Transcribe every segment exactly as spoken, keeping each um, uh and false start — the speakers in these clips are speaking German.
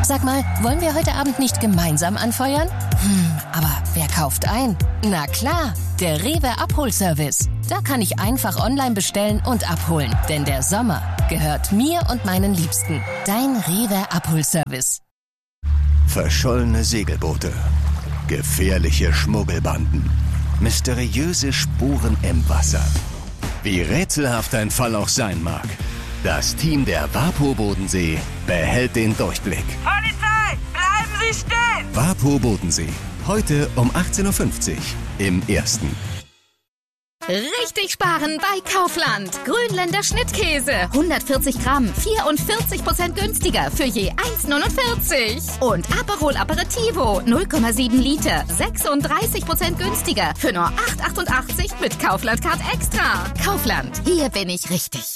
Sag mal, wollen wir heute Abend nicht gemeinsam anfeuern? Hm, aber wer kauft ein? Na klar, der Rewe Abholservice. Da kann ich einfach online bestellen und abholen. Denn der Sommer gehört mir und meinen Liebsten. Dein Rewe Abholservice. Verschollene Segelboote, gefährliche Schmuggelbanden, mysteriöse Spuren im Wasser. Wie rätselhaft ein Fall auch sein mag, das Team der WaPo Bodensee behält den Durchblick. Polizei, bleiben Sie stehen! WaPo Bodensee, heute um achtzehn Uhr fünfzig im Ersten. Richtig sparen bei Kaufland. Grünländer Schnittkäse. hundertvierzig Gramm, vierundvierzig Prozent günstiger für je eins Komma neunundvierzig. Und Aperol Aperitivo, null Komma sieben Liter, sechsunddreißig Prozent günstiger für nur acht Komma achtundachtzig mit Kaufland Card Extra. Kaufland, hier bin ich richtig.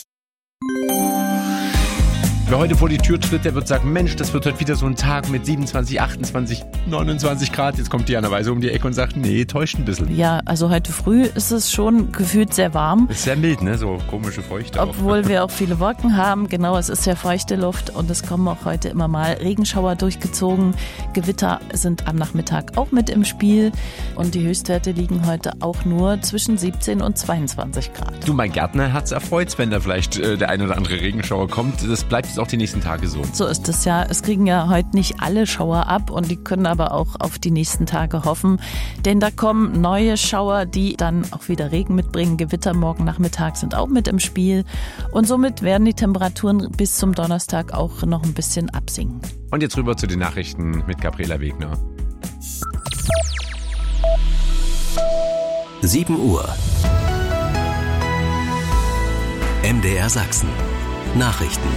Wer heute vor die Tür tritt, der wird sagen, Mensch, das wird heute wieder so ein Tag mit siebenundzwanzig, achtundzwanzig, neunundzwanzig Grad. Jetzt kommt Diana Weise um die Ecke und sagt, nee, täuscht ein bisschen. Ja, also heute früh ist es schon gefühlt sehr warm. Ist sehr mild, ne? So komische Feuchte. Obwohl auch. wir auch viele Wolken haben. Genau, es ist sehr feuchte Luft und es kommen auch heute immer mal Regenschauer durchgezogen. Gewitter sind am Nachmittag auch mit im Spiel. Und die Höchstwerte liegen heute auch nur zwischen siebzehn und zweiundzwanzig Grad. Du, mein Gärtner hat's erfreut, wenn da vielleicht äh, der ein oder andere Regenschauer kommt. Das bleibt jetzt auch die nächsten Tage so. So ist es ja. Es kriegen ja heute nicht alle Schauer ab und die können aber auch auf die nächsten Tage hoffen. Denn da kommen neue Schauer, die dann auch wieder Regen mitbringen. Gewitter morgen Nachmittag sind auch mit im Spiel. Und somit werden die Temperaturen bis zum Donnerstag auch noch ein bisschen absinken. Und jetzt rüber zu den Nachrichten mit Gabriela Wegner. sieben Uhr. M D R Sachsen. Nachrichten.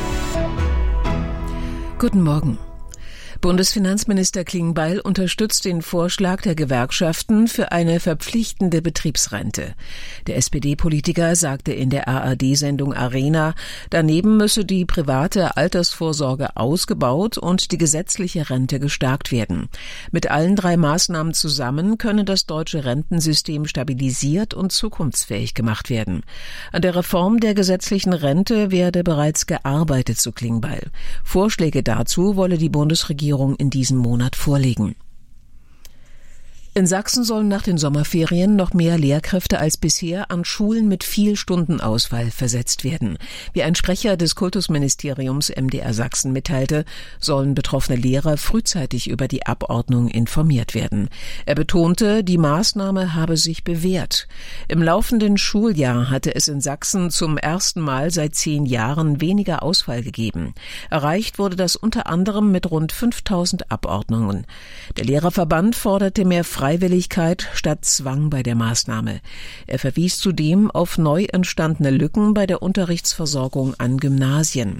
Guten Morgen. Bundesfinanzminister Klingbeil unterstützt den Vorschlag der Gewerkschaften für eine verpflichtende Betriebsrente. Der S P D-Politiker sagte in der A R D-Sendung Arena, daneben müsse die private Altersvorsorge ausgebaut und die gesetzliche Rente gestärkt werden. Mit allen drei Maßnahmen zusammen könne das deutsche Rentensystem stabilisiert und zukunftsfähig gemacht werden. An der Reform der gesetzlichen Rente werde bereits gearbeitet, so Klingbeil. Vorschläge dazu wolle die Bundesregierung in diesem Monat vorlegen. In Sachsen sollen nach den Sommerferien noch mehr Lehrkräfte als bisher an Schulen mit viel Stundenausfall versetzt werden. Wie ein Sprecher des Kultusministeriums M D R Sachsen mitteilte, sollen betroffene Lehrer frühzeitig über die Abordnung informiert werden. Er betonte, die Maßnahme habe sich bewährt. Im laufenden Schuljahr hatte es in Sachsen zum ersten Mal seit zehn Jahren weniger Ausfall gegeben. Erreicht wurde das unter anderem mit rund fünftausend Abordnungen. Der Lehrerverband forderte mehr Freiwilligkeit statt Zwang bei der Maßnahme. Er verwies zudem auf neu entstandene Lücken bei der Unterrichtsversorgung an Gymnasien.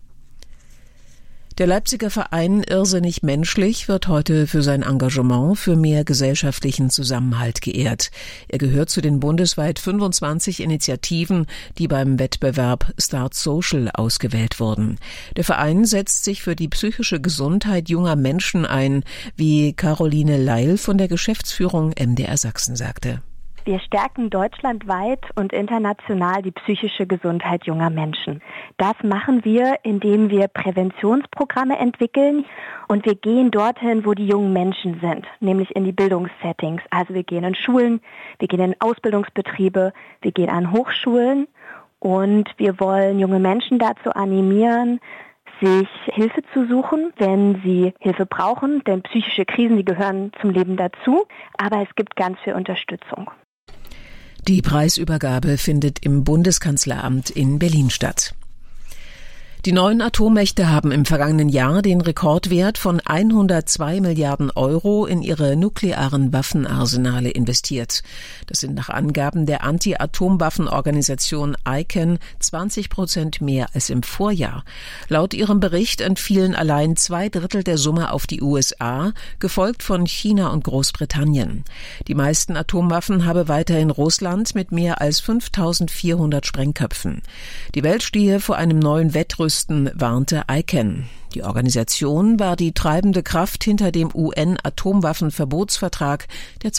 Der Leipziger Verein Irrsinnig Menschlich wird heute für sein Engagement für mehr gesellschaftlichen Zusammenhalt geehrt. Er gehört zu den bundesweit fünfundzwanzig Initiativen, die beim Wettbewerb Start Social ausgewählt wurden. Der Verein setzt sich für die psychische Gesundheit junger Menschen ein, wie Caroline Leil von der Geschäftsführung M D R Sachsen sagte. Wir stärken deutschlandweit und international die psychische Gesundheit junger Menschen. Das machen wir, indem wir Präventionsprogramme entwickeln und wir gehen dorthin, wo die jungen Menschen sind, nämlich in die Bildungssettings. Also wir gehen in Schulen, wir gehen in Ausbildungsbetriebe, wir gehen an Hochschulen und wir wollen junge Menschen dazu animieren, sich Hilfe zu suchen, wenn sie Hilfe brauchen, denn psychische Krisen, die gehören zum Leben dazu, aber es gibt ganz viel Unterstützung. Die Preisübergabe findet im Bundeskanzleramt in Berlin statt. Die neuen Atommächte haben im vergangenen Jahr den Rekordwert von hundertzwei Milliarden Euro in ihre nuklearen Waffenarsenale investiert. Das sind nach Angaben der Anti-Atomwaffenorganisation I C A N zwanzig Prozent mehr als im Vorjahr. Laut ihrem Bericht entfielen allein zwei Drittel der Summe auf die U S A, gefolgt von China und Großbritannien. Die meisten Atomwaffen habe weiterhin Russland mit mehr als fünftausendvierhundert Sprengköpfen. Die Welt stehe vor einem neuen Wettrüsten, warnte I C A N. Die Organisation war die treibende Kraft hinter dem U N-Atomwaffenverbotsvertrag, der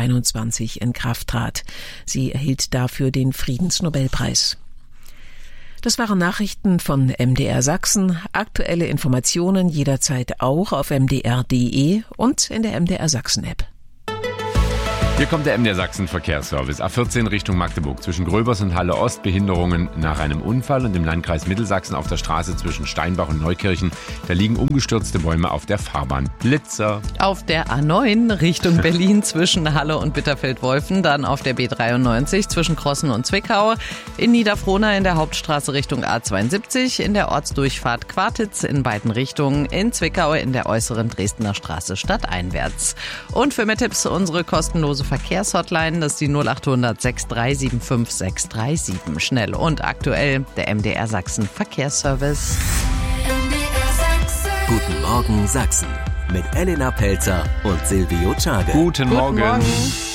zweitausendeinundzwanzig in Kraft trat. Sie erhielt dafür den Friedensnobelpreis. Das waren Nachrichten von M D R Sachsen. Aktuelle Informationen jederzeit auch auf m d r punkt d e und in der M D R Sachsen App. Hier kommt der M D R Sachsen Verkehrsservice. A vierzehn Richtung Magdeburg. Zwischen Gröbers und Halle Ost Behinderungen nach einem Unfall und im Landkreis Mittelsachsen auf der Straße zwischen Steinbach und Neukirchen. Da liegen umgestürzte Bäume auf der Fahrbahn. Blitzer. Auf der A neun Richtung Berlin zwischen Halle und Bitterfeld-Wolfen. Dann auf der B dreiundneunzig zwischen Krossen und Zwickau. In Niederfrohna in der Hauptstraße Richtung A zweiundsiebzig. In der Ortsdurchfahrt Quartitz in beiden Richtungen. In Zwickau in der äußeren Dresdner Straße stadteinwärts. Und für mehr Tipps unsere kostenlose Verkehrshotline, das ist die null achthundert sechs drei sieben fünf sechs drei sieben. Schnell und aktuell der M D R Sachsen Verkehrsservice. M D R Sachsen. Guten Morgen Sachsen mit Elena Pelzer und Silvio Czade. Guten Morgen. Guten Morgen.